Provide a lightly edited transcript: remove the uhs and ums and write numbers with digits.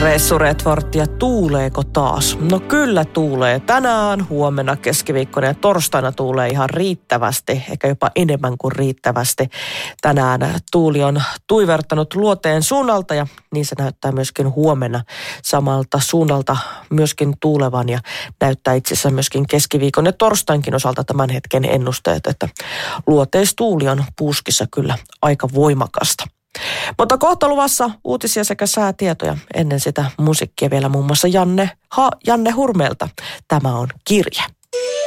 Ressu Redford ja tuuleeko taas? No kyllä tuulee. Tänään, huomenna, keskiviikkona ja torstaina tuulee ihan riittävästi, ehkä jopa enemmän kuin riittävästi. Tänään tuuli on tuivertanut luoteen suunnalta ja niin se näyttää myöskin huomenna samalta suunnalta myöskin tuulevan ja näyttää itse asiassa myöskin keskiviikon ja torstainkin osalta tämän hetken ennusteet, että luoteistuuli on puuskissa kyllä aika voimakasta. Mutta kohta luvassa uutisia sekä säätietoja. Ennen sitä musiikkia vielä muun muassa Janne Hurmeelta. Tämä on kirje.